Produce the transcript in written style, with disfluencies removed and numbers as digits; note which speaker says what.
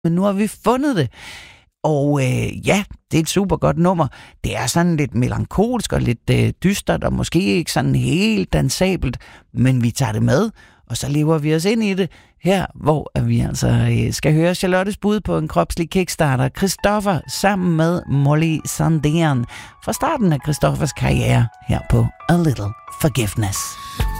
Speaker 1: men nu har vi fundet det. Og ja, det er et super godt nummer. Det er sådan lidt melankolsk og lidt dystert, og måske ikke sådan helt dansabelt, men vi tager det med, og så lever vi os ind i det her, hvor vi altså skal høre Charlottes bud på en kropslig kickstarter. Christoffer sammen med Molly Sandén fra starten af Christoffers karriere her på A Little Forgiveness.